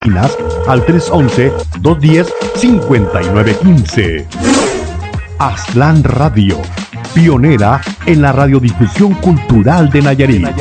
al 311-210-5915. Aztlán Radio, pionera en la radiodifusión cultural de Nayarit.